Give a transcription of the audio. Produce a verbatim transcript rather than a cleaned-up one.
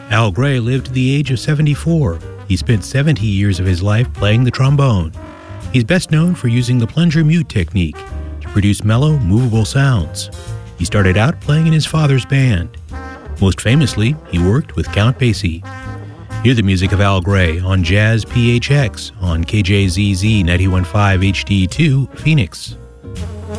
Al Gray lived to the age of seventy-four. He spent seventy years of his life playing the trombone. He's best known for using the plunger mute technique to produce mellow, movable sounds. He started out playing in his father's band. Most famously, he worked with Count Basie. Hear the music of Al Gray on Jazz P H X on K J Z Z ninety-one point five H D two, Phoenix.